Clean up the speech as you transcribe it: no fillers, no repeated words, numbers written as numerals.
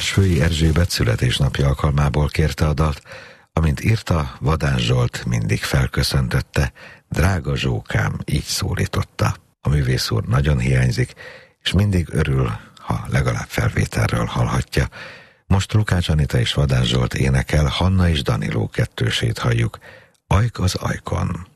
Társfői Erzsébet születésnapja alkalmából kérte a dalt, amint írta, Vadán Zsolt mindig felköszöntötte, drága Zsókám, így szólította. A művész úr nagyon hiányzik, és mindig örül, ha legalább felvételről hallhatja. Most Lukács Anita és Vadán Zsolt énekel, Hanna és Daniló kettősét halljuk. Ajk az ajkon.